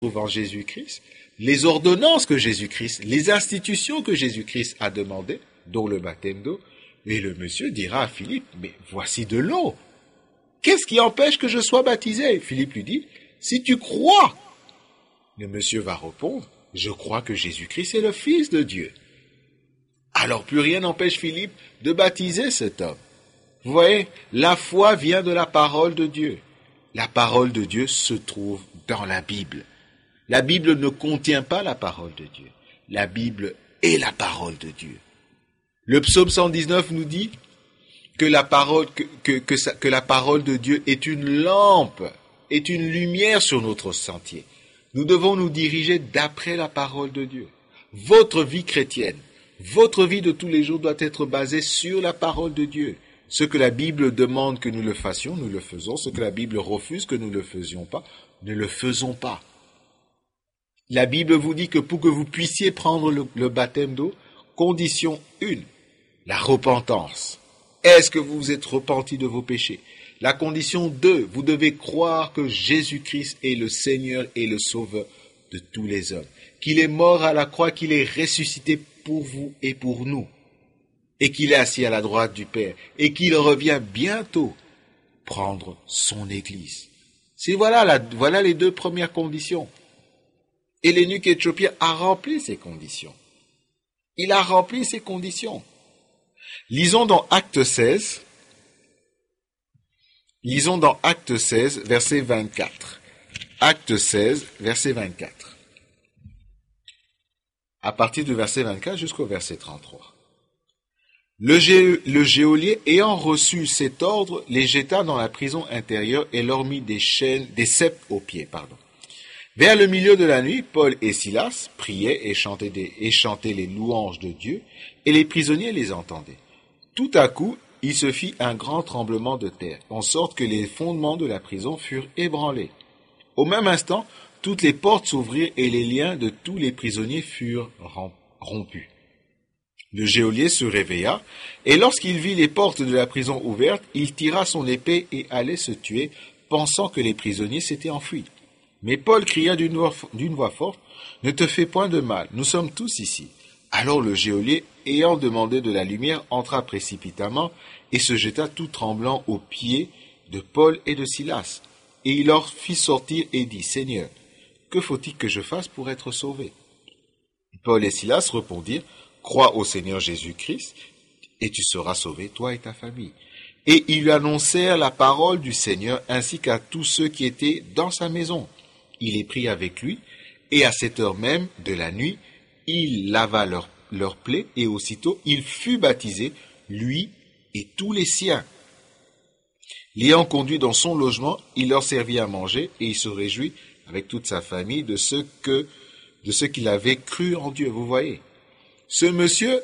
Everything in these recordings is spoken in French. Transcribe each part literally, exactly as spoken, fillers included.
trouve en Jésus-Christ, les ordonnances que Jésus-Christ, les institutions que Jésus-Christ a demandées, dont le baptême d'eau, et le monsieur dira à Philippe, mais voici de l'eau. Qu'est-ce qui empêche que je sois baptisé? Philippe lui dit, si tu crois. Le monsieur va répondre, je crois que Jésus-Christ est le Fils de Dieu. Alors plus rien n'empêche Philippe de baptiser cet homme. Vous voyez, la foi vient de la parole de Dieu. La parole de Dieu se trouve dans la Bible. La Bible ne contient pas la parole de Dieu. La Bible est la parole de Dieu. Le psaume cent dix-neuf nous dit que la parole, que, que, que, ça, que la parole de Dieu est une lampe, est une lumière sur notre sentier. Nous devons nous diriger d'après la parole de Dieu. Votre vie chrétienne, votre vie de tous les jours doit être basée sur la parole de Dieu. Ce que la Bible demande que nous le fassions, nous le faisons. Ce que la Bible refuse que nous ne le faisions pas, ne le faisons pas. La Bible vous dit que pour que vous puissiez prendre le, le baptême d'eau, condition une, la repentance. Est-ce que vous vous êtes repenti de vos péchés? La condition deux, vous devez croire que Jésus-Christ est le Seigneur et le Sauveur de tous les hommes, qu'il est mort à la croix, qu'il est ressuscité pour vous et pour nous, et qu'il est assis à la droite du Père, et qu'il revient bientôt prendre son Église. C'est voilà, la, voilà les deux premières conditions. Et l'eunuque éthiopien a rempli ces conditions. Il a rempli ces conditions. Lisons dans Acte seize, lisons dans Acte seize, verset vingt-quatre. Acte seize, verset vingt-quatre. À partir du verset vingt-quatre jusqu'au verset trente-trois. Le, gé, le geôlier, ayant reçu cet ordre, les jeta dans la prison intérieure et leur mit des chaînes, des ceps aux pieds, pardon. Vers le milieu de la nuit, Paul et Silas priaient et chantaient, des, et chantaient les louanges de Dieu, et les prisonniers les entendaient. Tout à coup, il se fit un grand tremblement de terre, en sorte que les fondements de la prison furent ébranlés. Au même instant, toutes les portes s'ouvrirent et les liens de tous les prisonniers furent rompus. Le geôlier se réveilla, et lorsqu'il vit les portes de la prison ouvertes, il tira son épée et allait se tuer, pensant que les prisonniers s'étaient enfuis. Mais Paul cria d'une voix, d'une voix forte, « Ne te fais point de mal, nous sommes tous ici. » Alors le geôlier, ayant demandé de la lumière, entra précipitamment et se jeta tout tremblant aux pieds de Paul et de Silas. Et il leur fit sortir et dit, « Seigneur, que faut-il que je fasse pour être sauvé ?» Paul et Silas répondirent, « Crois au Seigneur Jésus-Christ, et tu seras sauvé, toi et ta famille. » Et ils lui annoncèrent la parole du Seigneur ainsi qu'à tous ceux qui étaient dans sa maison. Il les prit avec lui, et à cette heure même de la nuit, il lava leur, leur plaie, et aussitôt il fut baptisé, lui et tous les siens. L'ayant conduit dans son logement, il leur servit à manger, et il se réjouit avec toute sa famille de ce que, de ce qu'il avait cru en Dieu. Vous voyez, ce monsieur,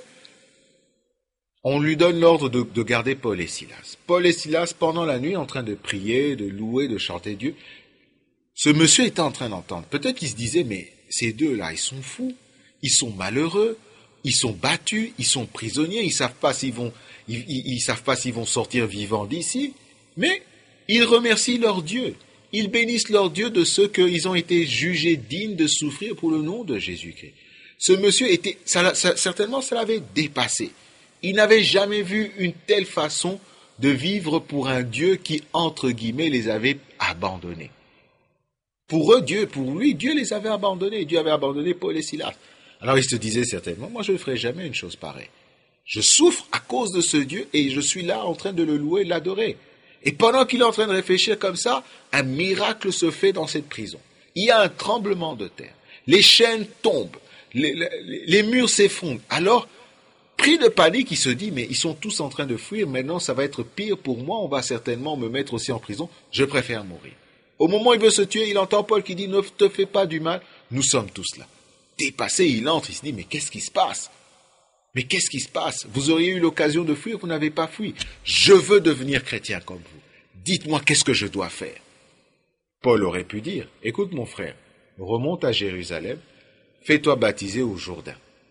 on lui donne l'ordre de, de garder Paul et Silas. Paul et Silas, pendant la nuit, en train de prier, de louer, de chanter Dieu, ce monsieur était en train d'entendre. Peut-être qu'il se disait, mais ces deux-là, ils sont fous, ils sont malheureux, ils sont battus, ils sont prisonniers, ils savent pas s'ils vont, ils, ils, ils savent pas s'ils vont sortir vivants d'ici. Mais ils remercient leur Dieu, ils bénissent leur Dieu de ce qu'ils ont été jugés dignes de souffrir pour le nom de Jésus-Christ. Ce monsieur était, ça, ça, certainement, ça l'avait dépassé. Il n'avait jamais vu une telle façon de vivre pour un Dieu qui, entre guillemets, les avait abandonnés. Pour eux, Dieu, pour lui, Dieu les avait abandonnés. Dieu avait abandonné Paul et Silas. Alors il se disait certainement, moi je ne ferai jamais une chose pareille. Je souffre à cause de ce Dieu et je suis là en train de le louer, de l'adorer. Et pendant qu'il est en train de réfléchir comme ça, un miracle se fait dans cette prison. Il y a un tremblement de terre. Les chaînes tombent. Les, les, les murs s'effondrent. Alors, pris de panique, il se dit, mais ils sont tous en train de fuir. Maintenant, ça va être pire pour moi. On va certainement me mettre aussi en prison. Je préfère mourir. Au moment où il veut se tuer, il entend Paul qui dit, ne te fais pas du mal. Nous sommes tous là. Dépassé, il entre, il se dit, mais qu'est-ce qui se passe? Mais qu'est-ce qui se passe? Vous auriez eu l'occasion de fuir, vous n'avez pas fui. Je veux devenir chrétien comme vous. Dites-moi, qu'est-ce que je dois faire? Paul aurait pu dire, écoute mon frère, remonte à Jérusalem, fais-toi baptiser au Jourdain.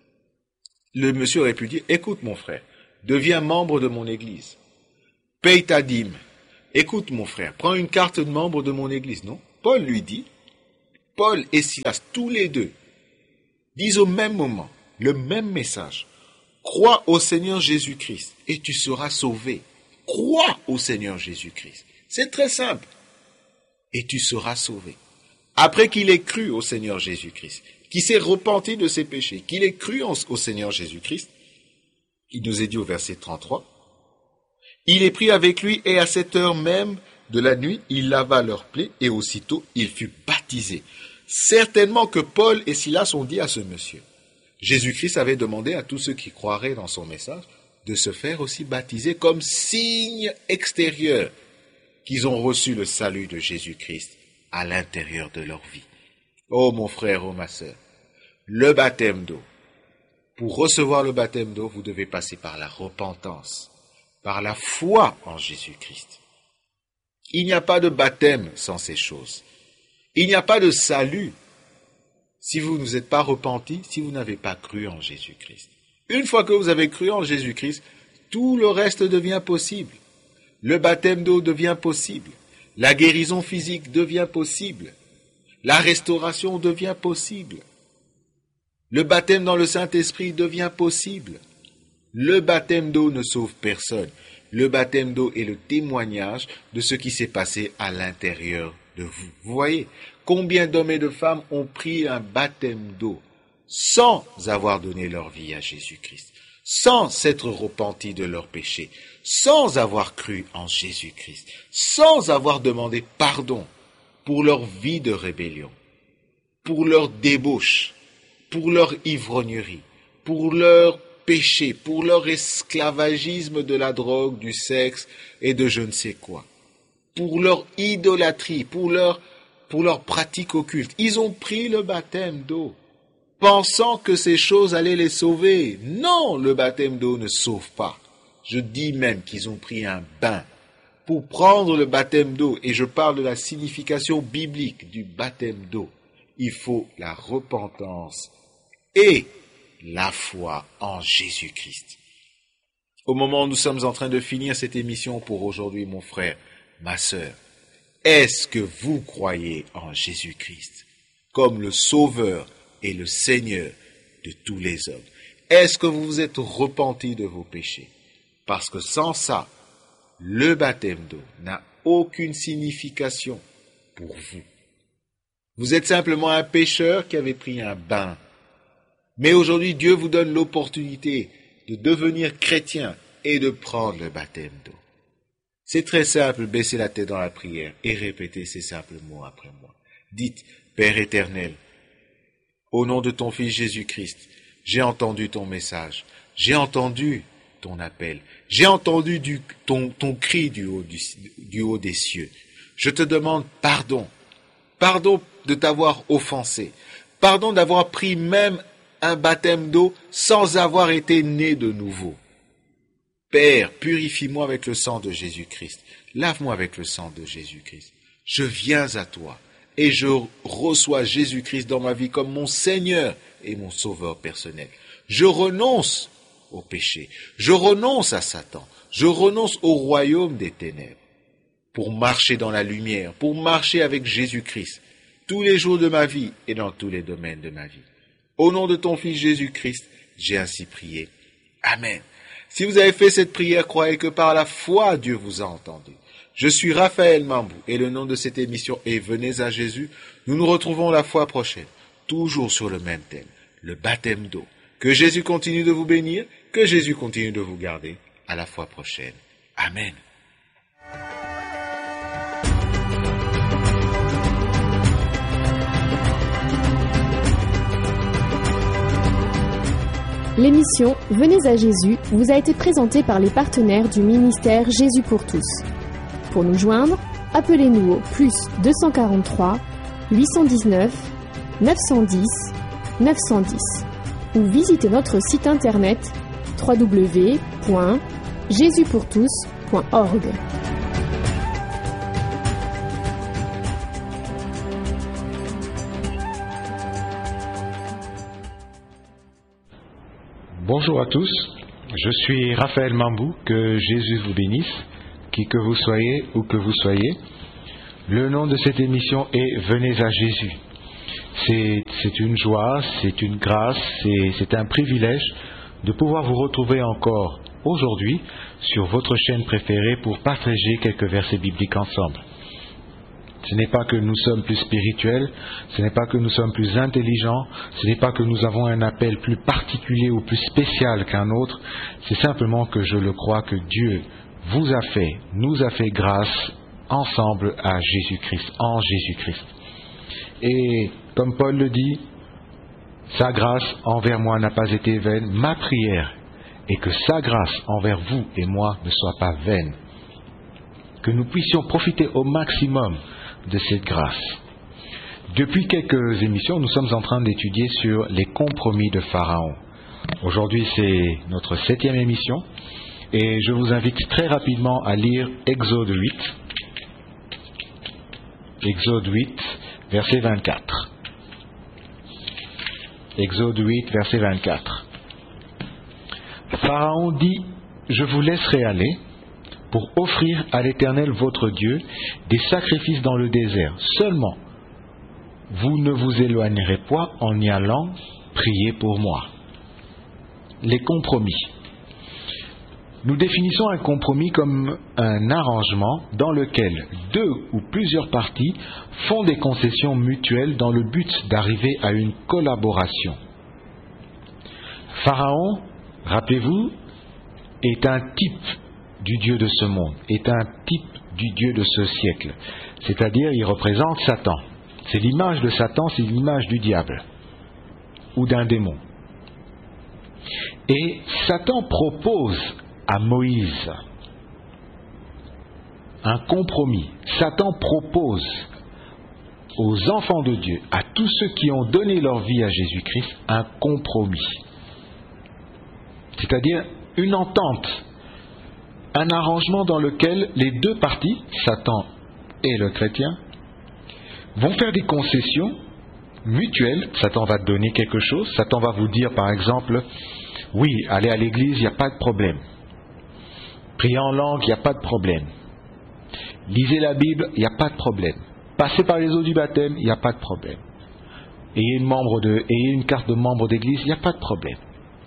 Le monsieur aurait pu dire, écoute mon frère, deviens membre de mon église, paye ta dîme. Écoute mon frère, prends une carte de membre de mon église. Non, Paul lui dit, Paul et Silas, tous les deux, disent au même moment le même message. Crois au Seigneur Jésus-Christ et tu seras sauvé. Crois au Seigneur Jésus-Christ. C'est très simple. Et tu seras sauvé. Après qu'il ait cru au Seigneur Jésus-Christ, qu'il s'est repenti de ses péchés, qu'il ait cru au Seigneur Jésus-Christ, il nous est dit au verset trente-trois, il est pris avec lui et à cette heure même de la nuit, il lava leurs plaies et aussitôt il fut baptisé. Certainement que Paul et Silas ont dit à ce monsieur, Jésus-Christ avait demandé à tous ceux qui croiraient dans son message de se faire aussi baptiser comme signe extérieur qu'ils ont reçu le salut de Jésus-Christ à l'intérieur de leur vie. Oh mon frère, oh ma sœur, le baptême d'eau. Pour recevoir le baptême d'eau, vous devez passer par la repentance, par la foi en Jésus-Christ. Il n'y a pas de baptême sans ces choses. Il n'y a pas de salut si vous ne vous êtes pas repenti, si vous n'avez pas cru en Jésus-Christ. Une fois que vous avez cru en Jésus-Christ, tout le reste devient possible. Le baptême d'eau devient possible. La guérison physique devient possible. La restauration devient possible. Le baptême dans le Saint-Esprit devient possible. Le baptême d'eau ne sauve personne. Le baptême d'eau est le témoignage de ce qui s'est passé à l'intérieur de vous. Vous voyez, combien d'hommes et de femmes ont pris un baptême d'eau sans avoir donné leur vie à Jésus-Christ, sans s'être repentis de leurs péchés, sans avoir cru en Jésus-Christ, sans avoir demandé pardon pour leur vie de rébellion, pour leur débauche, pour leur ivrognerie, pour leur péché, pour leur esclavagisme de la drogue, du sexe et de je ne sais quoi, pour leur idolâtrie, pour leur, pour leur pratique occulte. Ils ont pris le baptême d'eau, pensant que ces choses allaient les sauver. Non, le baptême d'eau ne sauve pas. Je dis même qu'ils ont pris un bain. Pour prendre le baptême d'eau, et je parle de la signification biblique du baptême d'eau, il faut la repentance et la foi en Jésus-Christ. Au moment où nous sommes en train de finir cette émission pour aujourd'hui, mon frère, ma sœur, est-ce que vous croyez en Jésus-Christ comme le Sauveur et le Seigneur de tous les hommes? Est-ce que vous vous êtes repentis de vos péchés? Parce que sans ça, le baptême d'eau n'a aucune signification pour vous. Vous êtes simplement un pécheur qui avait pris un bain. Mais aujourd'hui, Dieu vous donne l'opportunité de devenir chrétien et de prendre le baptême d'eau. C'est très simple, baissez la tête dans la prière et répétez ces simples mots après moi. Dites, Père éternel, au nom de ton Fils Jésus-Christ, j'ai entendu ton message, j'ai entendu ton appel, j'ai entendu du, ton, ton cri du haut, du, du haut des cieux. Je te demande pardon, pardon de t'avoir offensé, pardon d'avoir pris même un baptême d'eau sans avoir été né de nouveau. Père, purifie-moi avec le sang de Jésus-Christ. Lave-moi avec le sang de Jésus-Christ. Je viens à toi et je reçois Jésus-Christ dans ma vie comme mon Seigneur et mon Sauveur personnel. Je renonce au péché. Je renonce à Satan. Je renonce au royaume des ténèbres pour marcher dans la lumière, pour marcher avec Jésus-Christ tous les jours de ma vie et dans tous les domaines de ma vie. Au nom de ton Fils Jésus-Christ, j'ai ainsi prié. Amen. Si vous avez fait cette prière, croyez que par la foi, Dieu vous a entendu. Je suis Raphaël Mambou et le nom de cette émission est Venez à Jésus. Nous nous retrouvons la fois prochaine, toujours sur le même thème, le baptême d'eau. Que Jésus continue de vous bénir, que Jésus continue de vous garder. À la fois prochaine. Amen. L'émission Venez à Jésus vous a été présentée par les partenaires du ministère Jésus pour tous. Pour nous joindre, appelez-nous au plus deux cent quarante-trois, huit cent dix-neuf, neuf cent dix, neuf cent dix ou visitez notre site internet w w w point jésus pour tous point org. Bonjour à tous, je suis Raphaël Mambou, que Jésus vous bénisse, qui que vous soyez ou que vous soyez. Le nom de cette émission est Venez à Jésus. c'est, c'est une joie, c'est une grâce, c'est, c'est un privilège de pouvoir vous retrouver encore aujourd'hui sur votre chaîne préférée pour partager quelques versets bibliques ensemble. Ce n'est pas que nous sommes plus spirituels, ce n'est pas que nous sommes plus intelligents, ce n'est pas que nous avons un appel plus particulier ou plus spécial qu'un autre, c'est simplement que je le crois que Dieu vous a fait, nous a fait grâce ensemble à Jésus-Christ, en Jésus-Christ. Et comme Paul le dit, sa grâce envers moi n'a pas été vaine, ma prière est que sa grâce envers vous et moi ne soit pas vaine. Que nous puissions profiter au maximum de cette grâce. Depuis quelques émissions, nous sommes en train d'étudier sur les compromis de Pharaon. Aujourd'hui, c'est notre septième émission et je vous invite très rapidement à lire Exode huit. Exode huit, verset vingt-quatre. Exode huit, verset vingt-quatre. Pharaon dit, « Je vous laisserai aller pour offrir à l'Éternel votre Dieu des sacrifices dans le désert. Seulement, vous ne vous éloignerez pas en y allant prier pour moi. » Les compromis. Nous définissons un compromis comme un arrangement dans lequel deux ou plusieurs parties font des concessions mutuelles dans le but d'arriver à une collaboration. Pharaon, rappelez-vous, est un type du Dieu de ce monde, est un type du Dieu de ce siècle. C'est-à-dire, il représente Satan. C'est l'image de Satan, c'est l'image du diable ou d'un démon. Et Satan propose à Moïse un compromis. Satan propose aux enfants de Dieu, à tous ceux qui ont donné leur vie à Jésus-Christ, un compromis. C'est-à-dire une entente, un arrangement dans lequel les deux parties, Satan et le chrétien, vont faire des concessions mutuelles. Satan va donner quelque chose. Satan va vous dire, par exemple, oui, allez à l'église, il n'y a pas de problème. Priez en langue, il n'y a pas de problème. Lisez la Bible, il n'y a pas de problème. Passez par les eaux du baptême, il n'y a pas de problème. Ayez une, membre de, ayez une carte de membre d'église, il n'y a pas de problème.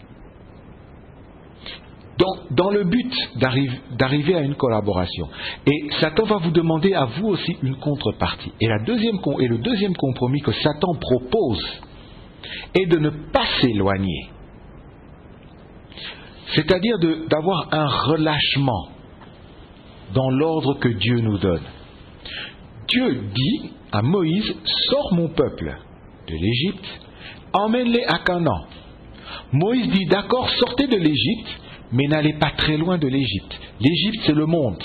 Dans, dans le but d'arrive, d'arriver à une collaboration. Et Satan va vous demander à vous aussi une contrepartie. Et, la deuxième, et le deuxième compromis que Satan propose est de ne pas s'éloigner. C'est-à-dire de, d'avoir un relâchement dans l'ordre que Dieu nous donne. Dieu dit à Moïse, sors mon peuple de l'Égypte, emmène-les à Canaan. Moïse dit, d'accord, sortez de l'Égypte, mais n'allez pas très loin de l'Égypte. L'Égypte, c'est le monde.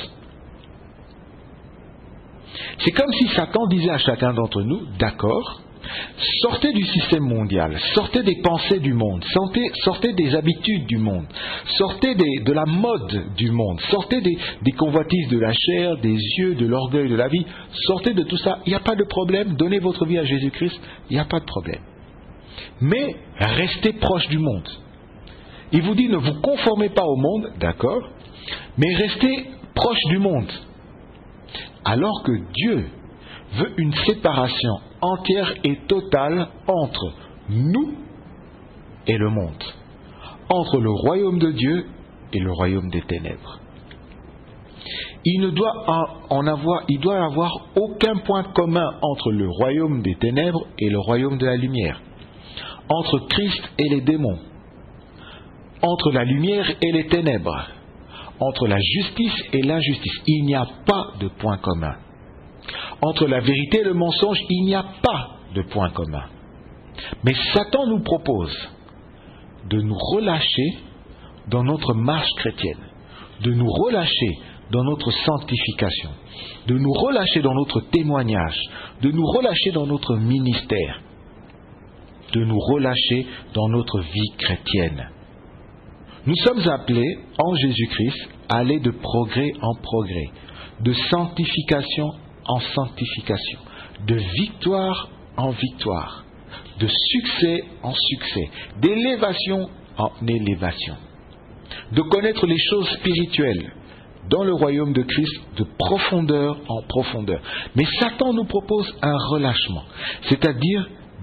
C'est comme si Satan disait à chacun d'entre nous, d'accord, sortez du système mondial, sortez des pensées du monde, sortez, sortez des habitudes du monde, sortez des, de la mode du monde, sortez des, des convoitises de la chair, des yeux, de l'orgueil de la vie, sortez de tout ça, il n'y a pas de problème, donnez votre vie à Jésus-Christ, il n'y a pas de problème. Mais restez proche du monde. Il vous dit, ne vous conformez pas au monde, d'accord, mais restez proche du monde. Alors que Dieu veut une séparation entière et totale entre nous et le monde, entre le royaume de Dieu et le royaume des ténèbres. Il ne doit en avoir, il doit avoir aucun point commun entre le royaume des ténèbres et le royaume de la lumière, entre Christ et les démons, entre la lumière et les ténèbres, entre la justice et l'injustice. Il n'y a pas de point commun. Entre la vérité et le mensonge, il n'y a pas de point commun. Mais Satan nous propose de nous relâcher dans notre marche chrétienne, de nous relâcher dans notre sanctification, de nous relâcher dans notre témoignage, de nous relâcher dans notre ministère, de nous relâcher dans notre vie chrétienne. Nous sommes appelés en Jésus-Christ à aller de progrès en progrès, de sanctification en sanctification, de victoire en victoire, de succès en succès, d'élévation en élévation, de connaître les choses spirituelles dans le royaume de Christ de profondeur en profondeur. Mais Satan nous propose un relâchement, c'est-à-dire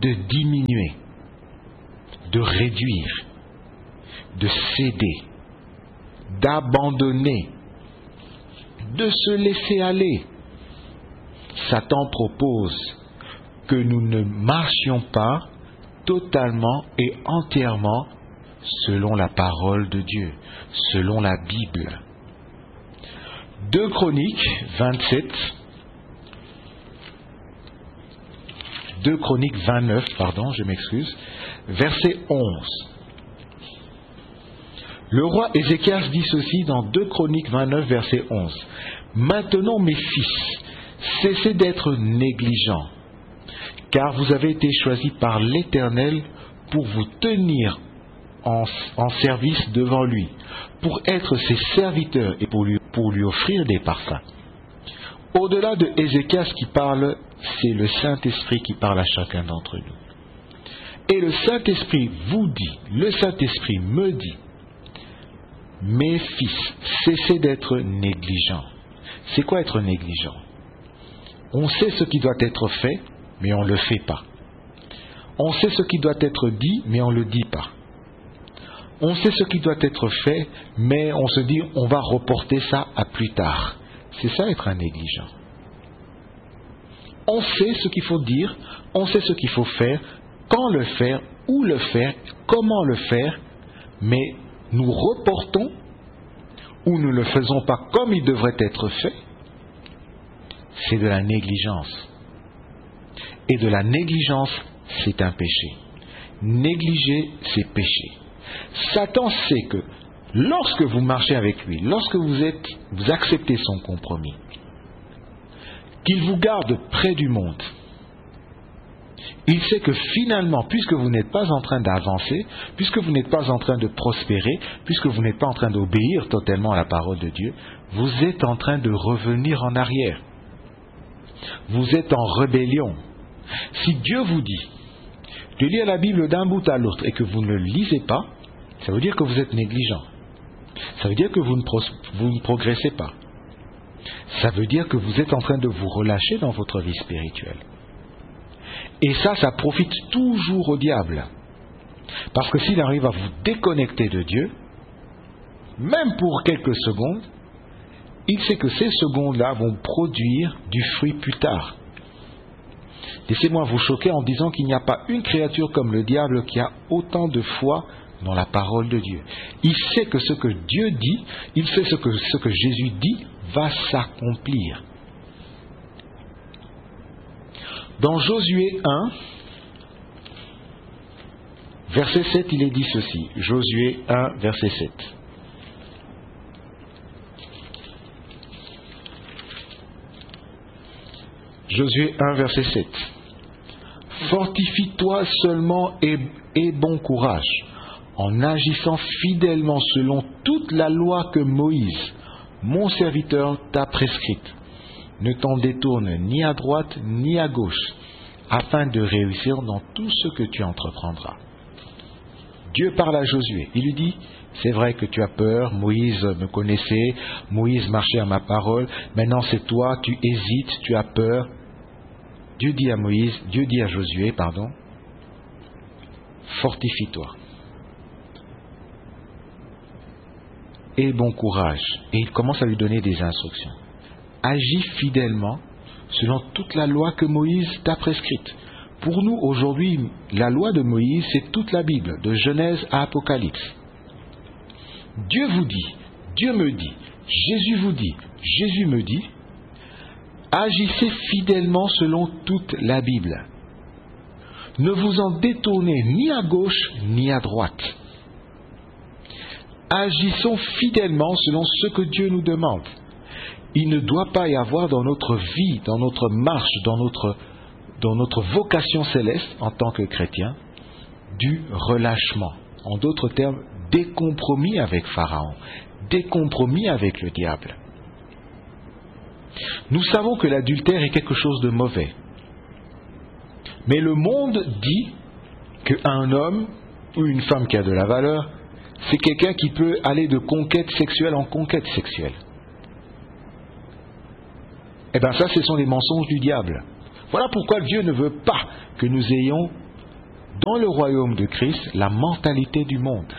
de diminuer, de réduire, de céder, d'abandonner, de se laisser aller. Satan propose que nous ne marchions pas totalement et entièrement selon la parole de Dieu, selon la Bible. deux Chroniques vingt-sept, deux Chroniques vingt-neuf, pardon, je m'excuse, verset onze. Le roi Ézéchias dit ceci dans deux Chroniques vingt-neuf, verset onze. Maintenant, mes fils, cessez d'être négligents, car vous avez été choisis par l'Éternel pour vous tenir en, en service devant lui, pour être ses serviteurs et pour lui, pour lui offrir des parfums. Au-delà de Ézéchias qui parle, c'est le Saint-Esprit qui parle à chacun d'entre nous. Et le Saint-Esprit vous dit, le Saint-Esprit me dit, mes fils, cessez d'être négligents. C'est quoi être négligent? On sait ce qui doit être fait, mais on ne le fait pas. On sait ce qui doit être dit, mais on ne le dit pas. On sait ce qui doit être fait, mais on se dit on va reporter ça à plus tard. C'est ça être un négligent. On sait ce qu'il faut dire, on sait ce qu'il faut faire, quand le faire, où le faire, comment le faire, mais nous reportons ou nous ne le faisons pas comme il devrait être fait. C'est de la négligence. Et de la négligence, c'est un péché. Négliger, c'est péché. Satan sait que lorsque vous marchez avec lui, lorsque vous êtes, vous acceptez son compromis, qu'il vous garde près du monde, il sait que finalement, puisque vous n'êtes pas en train d'avancer, puisque vous n'êtes pas en train de prospérer, puisque vous n'êtes pas en train d'obéir totalement à la parole de Dieu, vous êtes en train de revenir en arrière. Vous êtes en rébellion. Si Dieu vous dit de lire la Bible d'un bout à l'autre et que vous ne le lisez pas, ça veut dire que vous êtes négligent. Ça veut dire que vous ne, pro- vous ne progressez pas. Ça veut dire que vous êtes en train de vous relâcher dans votre vie spirituelle. Et ça, ça profite toujours au diable. Parce que s'il arrive à vous déconnecter de Dieu, même pour quelques secondes, il sait que ces secondes-là vont produire du fruit plus tard. Laissez-moi vous choquer en disant qu'il n'y a pas une créature comme le diable qui a autant de foi dans la parole de Dieu. Il sait que ce que Dieu dit, il sait ce que, ce que Jésus dit va s'accomplir. Dans Josué un, verset sept, il est dit ceci. Josué un, verset sept. Josué un, verset sept. Fortifie-toi seulement et aie bon courage, en agissant fidèlement selon toute la loi que Moïse, mon serviteur, t'a prescrite. Ne t'en détourne ni à droite ni à gauche, afin de réussir dans tout ce que tu entreprendras. Dieu parle à Josué. Il lui dit, c'est vrai que tu as peur, Moïse me connaissait, Moïse marchait à ma parole, maintenant c'est toi, tu hésites, tu as peur. Dieu dit à Moïse, Dieu dit à Josué, pardon, fortifie-toi. Aie bon courage. Et il commence à lui donner des instructions. Agis fidèlement selon toute la loi que Moïse t'a prescrite. Pour nous, aujourd'hui, la loi de Moïse, c'est toute la Bible, de Genèse à Apocalypse. Dieu vous dit, Dieu me dit, Jésus vous dit, Jésus me dit, agissez fidèlement selon toute la Bible. Ne vous en détournez ni à gauche ni à droite. Agissons fidèlement selon ce que Dieu nous demande. Il ne doit pas y avoir dans notre vie, dans notre marche, dans notre, dans notre vocation céleste en tant que chrétien, du relâchement. En d'autres termes, des compromis avec Pharaon, des compromis avec le diable. Nous savons que l'adultère est quelque chose de mauvais. Mais le monde dit qu'un homme ou une femme qui a de la valeur, c'est quelqu'un qui peut aller de conquête sexuelle en conquête sexuelle. Eh bien ça, ce sont les mensonges du diable. Voilà pourquoi Dieu ne veut pas que nous ayons dans le royaume de Christ la mentalité du monde.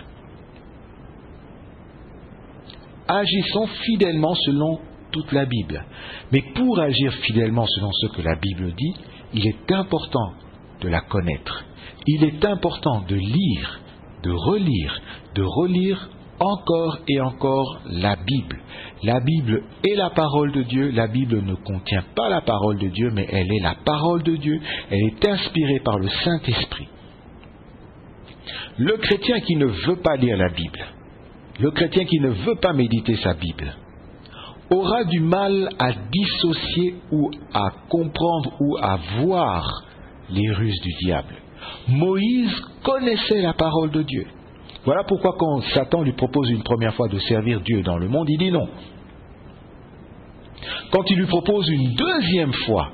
Agissons fidèlement selon toute la Bible. Mais pour agir fidèlement selon ce que la Bible dit, il est important de la connaître. Il est important de lire, de relire, de relire encore et encore la Bible. La Bible est la parole de Dieu. La Bible ne contient pas la parole de Dieu, mais elle est la parole de Dieu. Elle est inspirée par le Saint-Esprit. Le chrétien qui ne veut pas lire la Bible, le chrétien qui ne veut pas méditer sa Bible, aura du mal à dissocier ou à comprendre ou à voir les ruses du diable. Moïse connaissait la parole de Dieu. Voilà pourquoi quand Satan lui propose une première fois de servir Dieu dans le monde, il dit non. Quand il lui propose une deuxième fois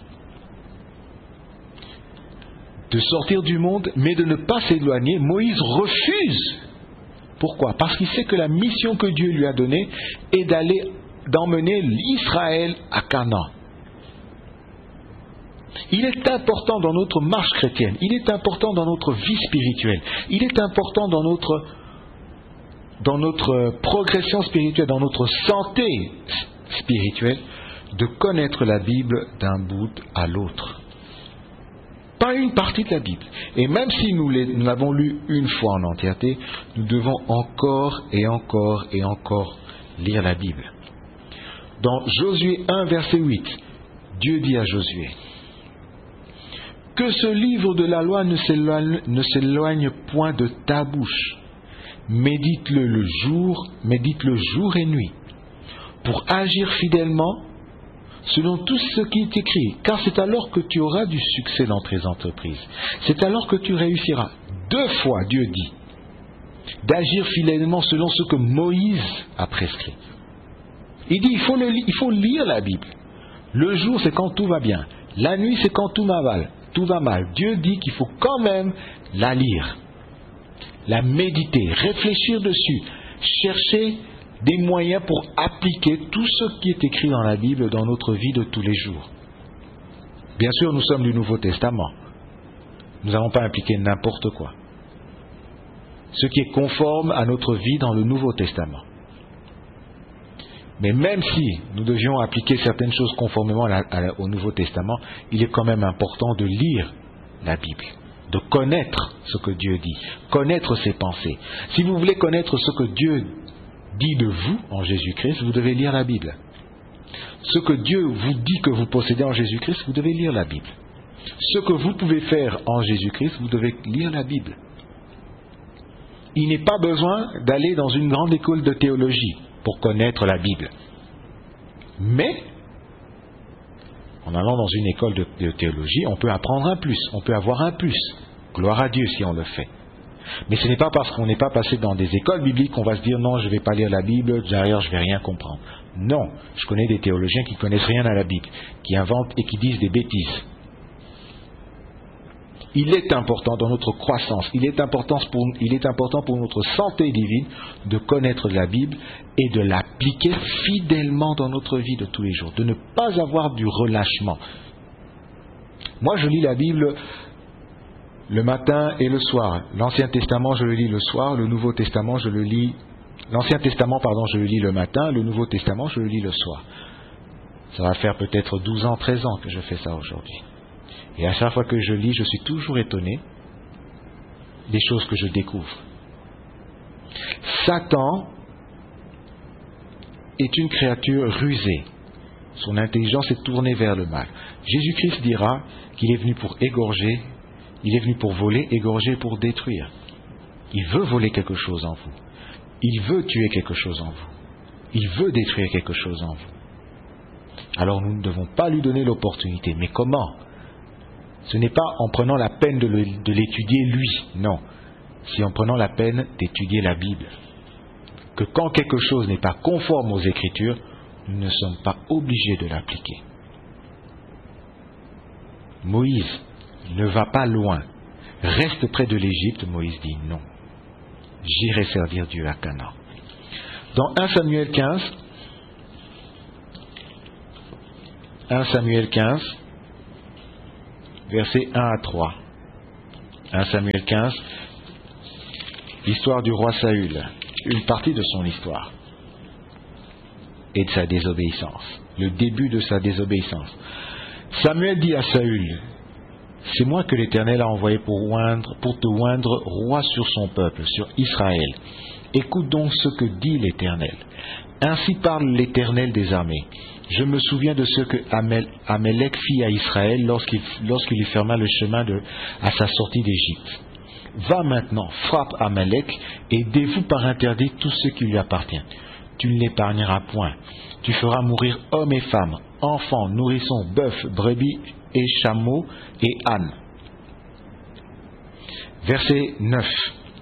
de sortir du monde, mais de ne pas s'éloigner, Moïse refuse. Pourquoi? Parce qu'il sait que la mission que Dieu lui a donnée est d'aller, d'emmener l'Israël à Canaan. Il est important dans notre marche chrétienne, il est important dans notre vie spirituelle, il est important dans notre, dans notre progression spirituelle, dans notre santé spirituelle, de connaître la Bible d'un bout à l'autre. Pas une partie de la Bible. Et même si nous, les, nous l'avons lu une fois en entièreté, nous devons encore et encore et encore lire la Bible. Dans Josué un, verset huit, Dieu dit à Josué: que ce livre de la loi ne s'éloigne, ne s'éloigne point de ta bouche. Médite-le le jour, médite-le jour et nuit, pour agir fidèlement selon tout ce qui est écrit, car c'est alors que tu auras du succès dans tes entreprises. C'est alors que tu réussiras. Deux fois, Dieu dit d'agir fidèlement selon ce que Moïse a prescrit. Il dit, il faut, le, il faut lire la Bible. Le jour, c'est quand tout va bien. La nuit, c'est quand tout va mal. Tout va mal. Dieu dit qu'il faut quand même la lire, la méditer, réfléchir dessus, chercher des moyens pour appliquer tout ce qui est écrit dans la Bible dans notre vie de tous les jours. Bien sûr, nous sommes du Nouveau Testament. Nous n'avons pas appliqué n'importe quoi. Ce qui est conforme à notre vie dans le Nouveau Testament. Mais même si nous devions appliquer certaines choses conformément à la, à, au Nouveau Testament, il est quand même important de lire la Bible, de connaître ce que Dieu dit, connaître ses pensées. Si vous voulez connaître ce que Dieu dit de vous en Jésus-Christ, vous devez lire la Bible. Ce que Dieu vous dit que vous possédez en Jésus-Christ, vous devez lire la Bible. Ce que vous pouvez faire en Jésus-Christ, vous devez lire la Bible. Il n'est pas besoin d'aller dans une grande école de théologie pour connaître la Bible. Mais, en allant dans une école de, de théologie, on peut apprendre un plus, on peut avoir un plus. Gloire à Dieu si on le fait. Mais ce n'est pas parce qu'on n'est pas passé dans des écoles bibliques qu'on va se dire non, je ne vais pas lire la Bible, derrière je ne vais rien comprendre. Non, je connais des théologiens qui ne connaissent rien à la Bible, qui inventent et qui disent des bêtises. Il est important dans notre croissance, il est important pour, il est important pour notre santé divine de connaître la Bible et de l'appliquer fidèlement dans notre vie de tous les jours, de ne pas avoir du relâchement. Moi, je lis la Bible le matin et le soir. L'Ancien Testament, je le lis le soir. Le Nouveau Testament, je le lis... L'Ancien Testament, pardon, je le lis le matin. Le Nouveau Testament, je le lis le soir. Ça va faire peut-être douze ans, treize ans que je fais ça aujourd'hui. Et à chaque fois que je lis, je suis toujours étonné des choses que je découvre. Satan est une créature rusée. Son intelligence est tournée vers le mal. Jésus-Christ dira qu'il est venu pour égorger, il est venu pour voler, égorger, pour détruire. Il veut voler quelque chose en vous. Il veut tuer quelque chose en vous. Il veut détruire quelque chose en vous. Alors nous ne devons pas lui donner l'opportunité. Mais comment? Ce n'est pas en prenant la peine de, le, de l'étudier lui, non. C'est en prenant la peine d'étudier la Bible. Que quand quelque chose n'est pas conforme aux Écritures, nous ne sommes pas obligés de l'appliquer. Moïse ne va pas loin. Reste près de l'Égypte, Moïse dit non. J'irai servir Dieu à Canaan. Dans un Samuel quinze, un Samuel quinze, versets un à trois, un Samuel quinze, l'histoire du roi Saül, une partie de son histoire et de sa désobéissance, le début de sa désobéissance. Samuel dit à Saül, c'est moi que l'Éternel a envoyé pour, oindre, pour te oindre roi sur son peuple, sur Israël. Écoute donc ce que dit l'Éternel. Ainsi parle l'Éternel des armées. Je me souviens de ce que Amel, Amélec fit à Israël lorsqu'il, lorsqu'il lui ferma le chemin de, à sa sortie d'Égypte. Va maintenant, frappe Amélec et dévoue par interdit tout ce qui lui appartient. Tu ne l'épargneras point. Tu feras mourir hommes et femmes, enfants, nourrissons, bœufs, brebis et chameaux et ânes. Verset neuf.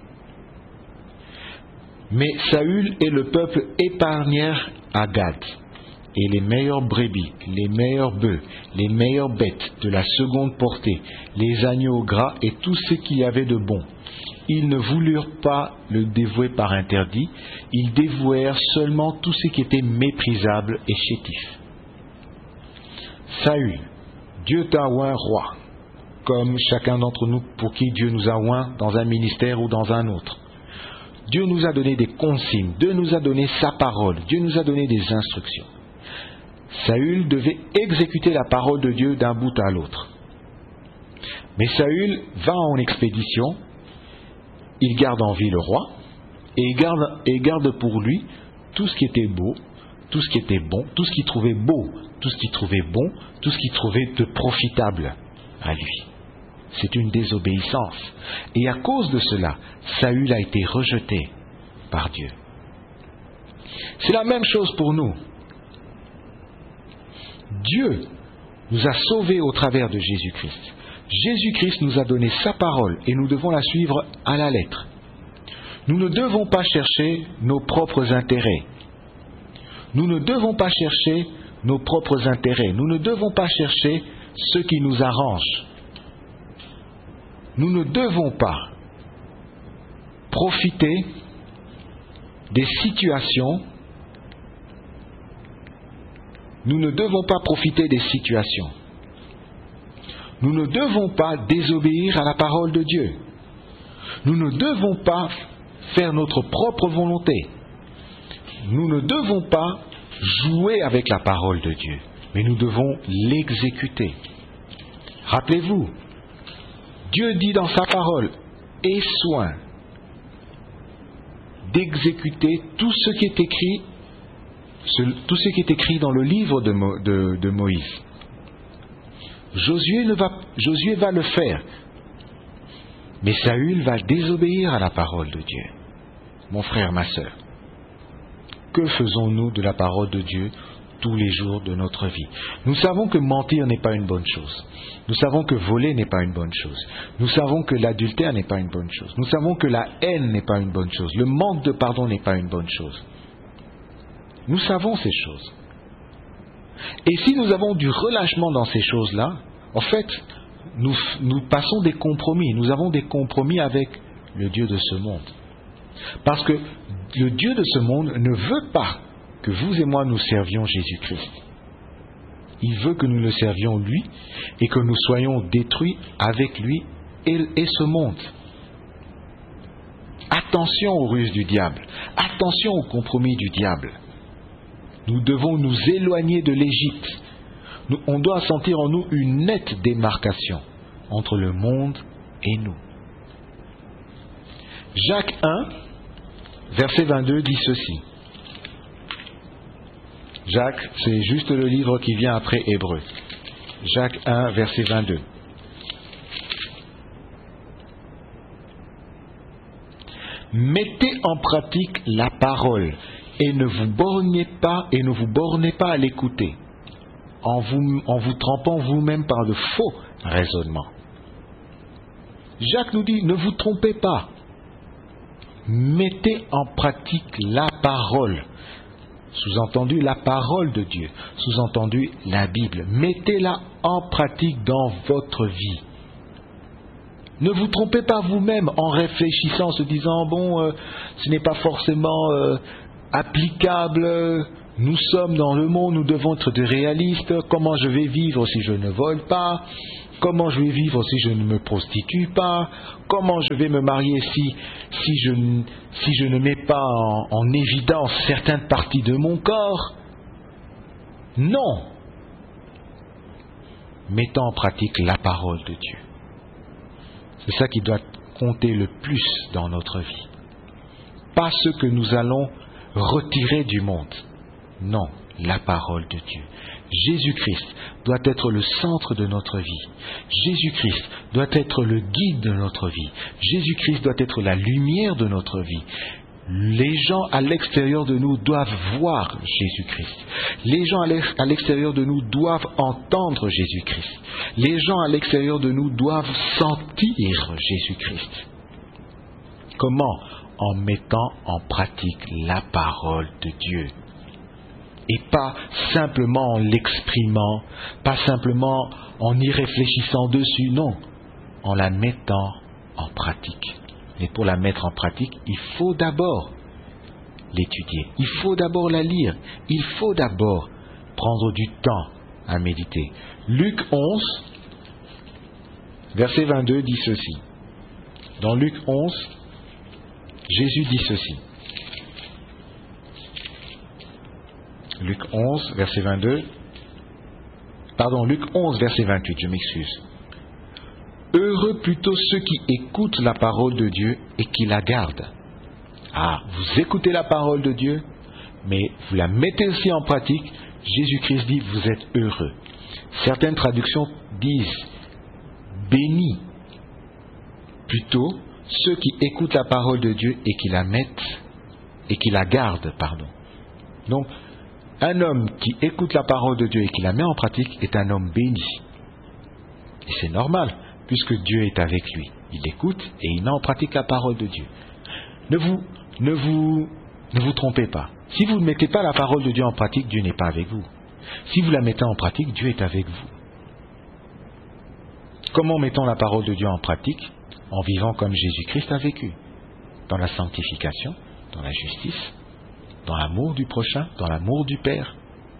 Mais Saül et le peuple épargnèrent à Gad, et les meilleures brebis, les meilleurs bœufs, les meilleures bêtes de la seconde portée, les agneaux gras et tout ce qu'il y avait de bon. Ils ne voulurent pas le dévouer par interdit, ils dévouèrent seulement tout ce qui était méprisable et chétif. Saül, Dieu t'a oint roi, comme chacun d'entre nous pour qui Dieu nous a oint dans un ministère ou dans un autre. Dieu nous a donné des consignes, Dieu nous a donné sa parole, Dieu nous a donné des instructions. Saül devait exécuter la parole de Dieu d'un bout à l'autre. Mais Saül va en expédition, il garde en vie le roi, et il garde, et garde pour lui tout ce qui était beau, tout ce qui était bon, tout ce qu'il trouvait beau, tout ce qu'il trouvait bon, tout ce qu'il trouvait de profitable à lui. C'est une désobéissance. Et à cause de cela, Saül a été rejeté par Dieu. C'est la même chose pour nous. Dieu nous a sauvés au travers de Jésus-Christ. Jésus-Christ nous a donné sa parole et nous devons la suivre à la lettre. Nous ne devons pas chercher nos propres intérêts. Nous ne devons pas chercher nos propres intérêts. Nous ne devons pas chercher ce qui nous arrange. Nous ne devons pas profiter des situations. Nous ne devons pas profiter des situations. Nous ne devons pas désobéir à la parole de Dieu. Nous ne devons pas faire notre propre volonté. Nous ne devons pas jouer avec la parole de Dieu, mais nous devons l'exécuter. Rappelez-vous, Dieu dit dans sa parole, « Aie soin d'exécuter tout ce qui est écrit, ce, tout ce qui est écrit dans le livre de, Mo, de, de Moïse. » Josué, ne va, Josué va le faire, mais Saül va désobéir à la parole de Dieu. Mon frère, ma sœur, que faisons-nous de la parole de Dieu tous les jours de notre vie? Nous savons que mentir n'est pas une bonne chose. Nous savons que voler n'est pas une bonne chose. Nous savons que l'adultère n'est pas une bonne chose. Nous savons que la haine n'est pas une bonne chose. Le manque de pardon n'est pas une bonne chose. Nous savons ces choses. Et si nous avons du relâchement dans ces choses-là, en fait, nous, nous passons des compromis. Nous avons des compromis avec le Dieu de ce monde. Parce que le Dieu de ce monde ne veut pas que vous et moi nous servions Jésus-Christ. Il veut que nous le servions lui et que nous soyons détruits avec lui et, et ce monde. Attention aux ruses du diable. Attention aux compromis du diable. Nous devons nous éloigner de l'Égypte. Nous, on doit sentir en nous une nette démarcation entre le monde et nous. Jacques un, verset vingt-deux dit ceci. Jacques, c'est juste le livre qui vient après Hébreux. Jacques un, verset vingt-deux. Mettez en pratique la parole et ne vous bornez pas et ne vous bornez pas à l'écouter, en vous, en vous trempant vous-même par de faux raisonnements. Jacques nous dit, ne vous trompez pas. Mettez en pratique la parole. Sous-entendu, la parole de Dieu. Sous-entendu, la Bible. Mettez-la en pratique dans votre vie. Ne vous trompez pas vous-même en réfléchissant, en se disant, bon, euh, ce n'est pas forcément euh, applicable, nous sommes dans le monde, nous devons être des réalistes, comment je vais vivre si je ne vole pas, comment je vais vivre si je ne me prostitue pas, comment je vais me marier si, si, je, si je ne mets pas en, en évidence certaines parties de mon corps. Non. Mettons en pratique la parole de Dieu. C'est ça qui doit compter le plus dans notre vie. Pas ce que nous allons retirer du monde. Non, la parole de Dieu. Jésus-Christ doit être le centre de notre vie. Jésus-Christ doit être le guide de notre vie. Jésus-Christ doit être la lumière de notre vie. Les gens à l'extérieur de nous doivent voir Jésus-Christ. Les gens à l'extérieur de nous doivent entendre Jésus-Christ. Les gens à l'extérieur de nous doivent sentir Jésus-Christ. Comment? En mettant en pratique la parole de Dieu. Et pas simplement en l'exprimant, pas simplement en y réfléchissant dessus, non, en la mettant en pratique. Mais pour la mettre en pratique, il faut d'abord l'étudier, il faut d'abord la lire, il faut d'abord prendre du temps à méditer. Luc onze, verset vingt-deux dit ceci. Dans Luc onze, Jésus dit ceci. Luc onze, verset vingt-deux. Pardon, Luc onze, verset vingt-huit, je m'excuse. Heureux plutôt ceux qui écoutent la parole de Dieu et qui la gardent. Ah, vous écoutez la parole de Dieu, mais vous la mettez aussi en pratique. Jésus-Christ dit, vous êtes heureux. Certaines traductions disent, bénis plutôt ceux qui écoutent la parole de Dieu et qui la mettent, et qui la gardent, pardon. Donc, un homme qui écoute la parole de Dieu et qui la met en pratique est un homme béni. Et c'est normal, puisque Dieu est avec lui. Il écoute et il met en pratique la parole de Dieu. Ne vous, ne vous, ne vous trompez pas. Si vous ne mettez pas la parole de Dieu en pratique, Dieu n'est pas avec vous. Si vous la mettez en pratique, Dieu est avec vous. Comment mettons la parole de Dieu en pratique? En vivant comme Jésus-Christ a vécu. Dans la sanctification, dans la justice, dans l'amour du prochain, dans l'amour du Père.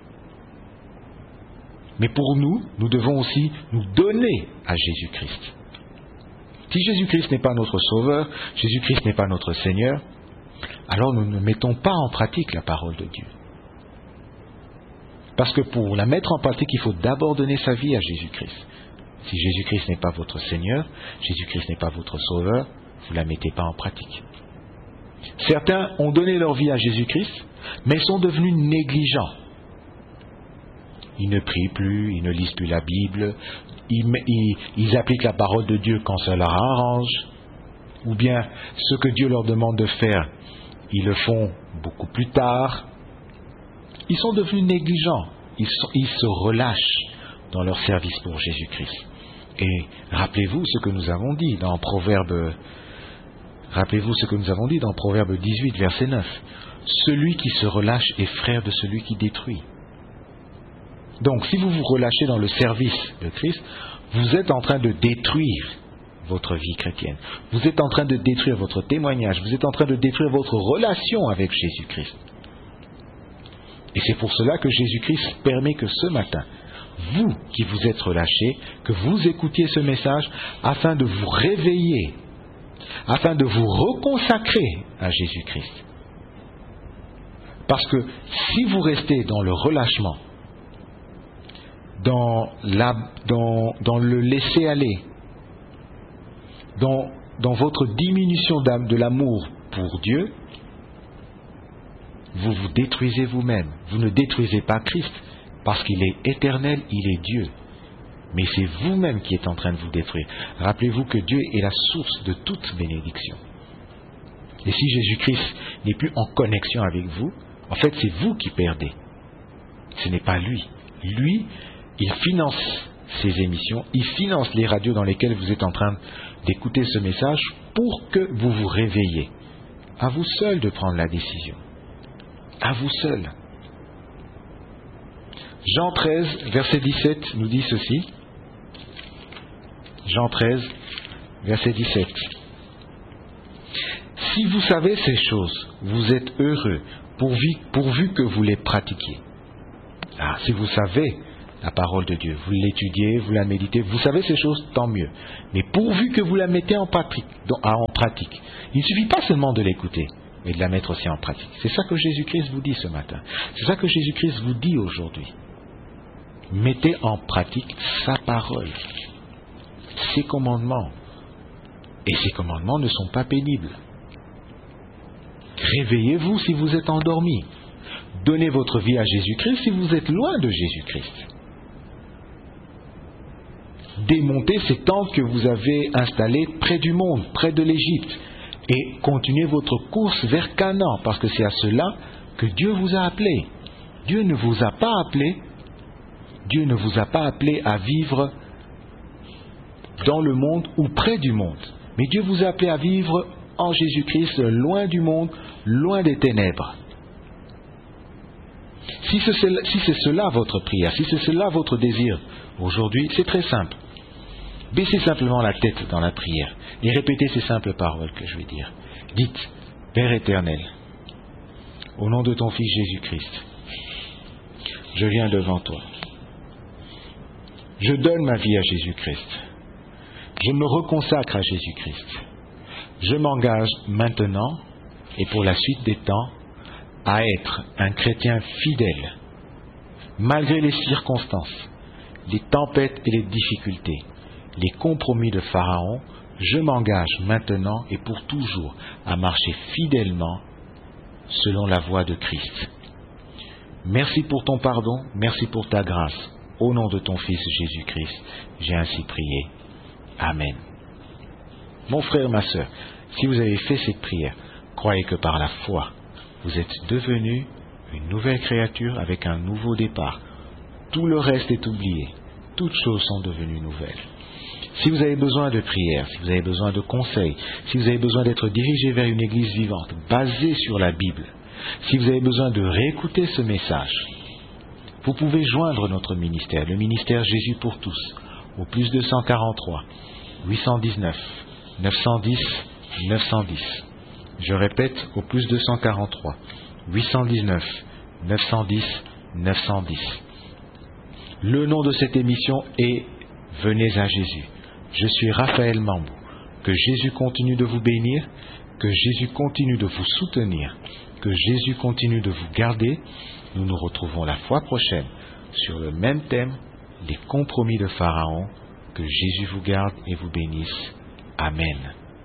Mais pour nous, nous devons aussi nous donner à Jésus-Christ. Si Jésus-Christ n'est pas notre Sauveur, Jésus-Christ n'est pas notre Seigneur, alors nous ne mettons pas en pratique la parole de Dieu. Parce que pour la mettre en pratique, il faut d'abord donner sa vie à Jésus-Christ. Si Jésus-Christ n'est pas votre Seigneur, Jésus-Christ n'est pas votre Sauveur, vous ne la mettez pas en pratique. Certains ont donné leur vie à Jésus-Christ, mais sont devenus négligents. Ils ne prient plus, ils ne lisent plus la Bible, ils, ils, ils appliquent la parole de Dieu quand ça leur arrange, ou bien ce que Dieu leur demande de faire, ils le font beaucoup plus tard. Ils sont devenus négligents, ils, sont, ils se relâchent dans leur service pour Jésus-Christ. Et rappelez-vous ce que nous avons dit dans Proverbe, rappelez-vous ce que nous avons dit dans Proverbe dix-huit, verset neuf. Celui qui se relâche est frère de celui qui détruit. Donc, si vous vous relâchez dans le service de Christ, vous êtes en train de détruire votre vie chrétienne. Vous êtes en train de détruire votre témoignage. Vous êtes en train de détruire votre relation avec Jésus-Christ. Et c'est pour cela que Jésus-Christ permet que ce matin, vous qui vous êtes relâchés, que vous écoutiez ce message afin de vous réveiller, afin de vous reconsacrer à Jésus-Christ. Parce que si vous restez dans le relâchement, dans, la, dans, dans le laisser-aller, dans, dans votre diminution d'âme de l'amour pour Dieu, vous vous détruisez vous-même. Vous ne détruisez pas Christ, parce qu'il est éternel, il est Dieu. Mais c'est vous-même qui êtes en train de vous détruire. Rappelez-vous que Dieu est la source de toute bénédiction. Et si Jésus-Christ n'est plus en connexion avec vous, en fait c'est vous qui perdez. Ce n'est pas lui. Lui, il finance ces émissions, il finance les radios dans lesquelles vous êtes en train d'écouter ce message pour que vous vous réveillez. À vous seul de prendre la décision. À vous seul. Jean treize, verset dix-sept, nous dit ceci. Jean treize, verset dix-sept. Si vous savez ces choses, vous êtes heureux, pourvu, pourvu que vous les pratiquiez. Ah, si vous savez la parole de Dieu. Vous l'étudiez, vous la méditez, vous savez ces choses, tant mieux. Mais pourvu que vous la mettez en pratique, en pratique. Il ne suffit pas seulement de l'écouter, mais de la mettre aussi en pratique. C'est ça que Jésus-Christ vous dit ce matin. C'est ça que Jésus-Christ vous dit aujourd'hui. Mettez en pratique sa parole, ses commandements. Et ces commandements ne sont pas pénibles. Réveillez-vous si vous êtes endormi. Donnez votre vie à Jésus-Christ si vous êtes loin de Jésus-Christ. Démontez ces tentes que vous avez installées près du monde, près de l'Égypte, et continuez votre course vers Canaan, parce que c'est à cela que Dieu vous a appelé. Dieu ne vous a pas appelé, Dieu ne vous a pas appelé à vivre dans le monde ou près du monde, mais Dieu vous a appelé à vivre en Jésus-Christ, loin du monde, loin des ténèbres. Si c'est, si c'est cela votre prière, si c'est cela votre désir aujourd'hui, c'est très simple. Baissez simplement la tête dans la prière et répétez ces simples paroles que je vais dire. Dites, Père éternel, au nom de ton Fils Jésus-Christ, je viens devant toi. Je donne ma vie à Jésus-Christ. Je me reconsacre à Jésus-Christ. Je m'engage maintenant et pour la suite des temps à être un chrétien fidèle, malgré les circonstances, les tempêtes et les difficultés, les compromis de Pharaon. Je m'engage maintenant et pour toujours à marcher fidèlement selon la voie de Christ. Merci pour ton pardon, merci pour ta grâce. Au nom de ton Fils Jésus-Christ, j'ai ainsi prié. Amen. Mon frère, ma sœur, si vous avez fait cette prière, croyez que par la foi, vous êtes devenu une nouvelle créature avec un nouveau départ. Tout le reste est oublié. Toutes choses sont devenues nouvelles. Si vous avez besoin de prière, si vous avez besoin de conseils, si vous avez besoin d'être dirigé vers une église vivante, basée sur la Bible, si vous avez besoin de réécouter ce message, vous pouvez joindre notre ministère, le ministère Jésus pour tous, au plus deux cent quarante-trois, huit cent dix-neuf, neuf cent dix, neuf cent dix. Je répète, au plus deux cent quarante-trois, huit cent dix-neuf, neuf cent dix, neuf cent dix. Le nom de cette émission est « Venez à Jésus ». Je suis Raphaël Mambou. Que Jésus continue de vous bénir, que Jésus continue de vous soutenir, que Jésus continue de vous garder. Nous nous retrouvons la fois prochaine sur le même thème, les compromis de Pharaon. Que Jésus vous garde et vous bénisse. Amen.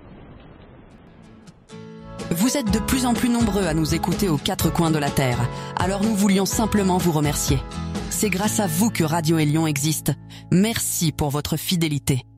Vous êtes de plus en plus nombreux à nous écouter aux quatre coins de la Terre. Alors nous voulions simplement vous remercier. C'est grâce à vous que Radio Élion existe. Merci pour votre fidélité.